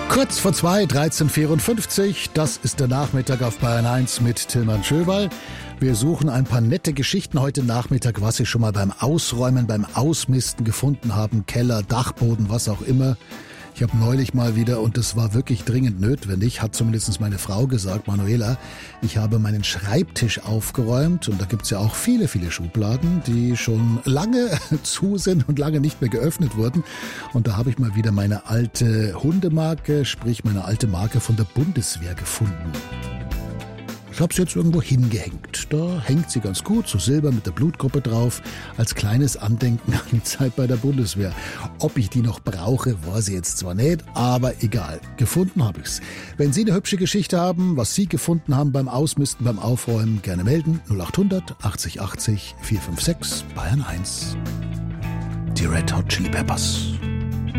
Kurz vor 2, 13:54, das ist der Nachmittag auf Bayern 1 mit Tilman Schöberl. Wir suchen ein paar nette Geschichten heute Nachmittag, was Sie schon mal beim Ausräumen, beim Ausmisten gefunden haben, Keller, Dachboden, was auch immer. Ich habe neulich mal wieder, und das war wirklich dringend notwendig, hat zumindest meine Frau gesagt, Manuela, ich habe meinen Schreibtisch aufgeräumt und da gibt's ja auch viele, viele Schubladen, die schon lange zu sind und lange nicht mehr geöffnet wurden. Und da habe ich mal wieder meine alte Hundemarke, sprich meine alte Marke von der Bundeswehr gefunden. Ich habe sie jetzt irgendwo hingehängt. Da hängt sie ganz gut, so silber mit der Blutgruppe drauf, als kleines Andenken an die Zeit bei der Bundeswehr. Ob ich die noch brauche, weiß ich jetzt zwar nicht, aber egal. Gefunden habe ich's. Wenn Sie eine hübsche Geschichte haben, was Sie gefunden haben beim Ausmisten, beim Aufräumen, gerne melden. 0800 80 80 456 Bayern 1. Die Red Hot Chili Peppers.